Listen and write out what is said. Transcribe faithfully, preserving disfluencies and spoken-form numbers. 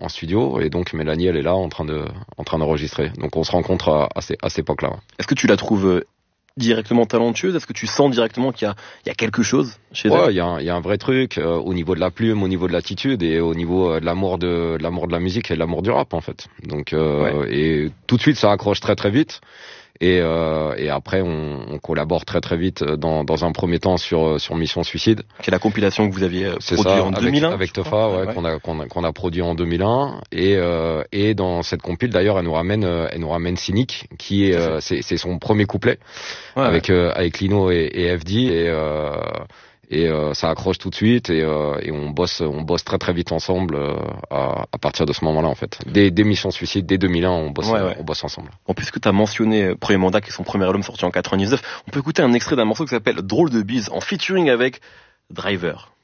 en studio, et donc Mélanie, elle est là en train de, en train d'enregistrer. Donc on se rencontre à, à, ces, à cette époque-là. Est-ce que tu la trouves directement talentueuse? Est-ce que tu sens directement qu'il y a, il y a quelque chose chez ouais, elle? il y a un, il y a un vrai truc euh, au niveau de la plume, au niveau de l'attitude et au niveau euh, de l'amour de, de l'amour de la musique et de l'amour du rap en fait. Donc euh, ouais. Et tout de suite ça accroche très très vite. Et, euh, et après, on, on collabore très très vite dans, dans un premier temps sur, sur Mission Suicide. C'est la compilation que vous aviez c'est produit ça, en avec, deux mille un avec Teufa, ouais, ouais. Qu'on, a, qu'on, a, qu'on a produit en deux mille un. Et, euh, et dans cette compile, d'ailleurs, elle nous ramène, elle nous ramène Cynic, qui est, euh, c'est, c'est son premier couplet, ouais, avec, ouais. Euh, avec Lino et, et F D. Et, euh, et euh, ça accroche tout de suite et, euh, et on bosse on bosse très très vite ensemble euh, à, à partir de ce moment-là en fait. Dès, dès Mission Suicide, dès deux mille un, on bosse ouais, ouais. on bosse ensemble. En plus que tu as mentionné Premier Mandat qui est son premier album sorti en quatre-vingt-dix-neuf, on peut écouter un extrait d'un morceau qui s'appelle Drôle de bise en featuring avec Driver.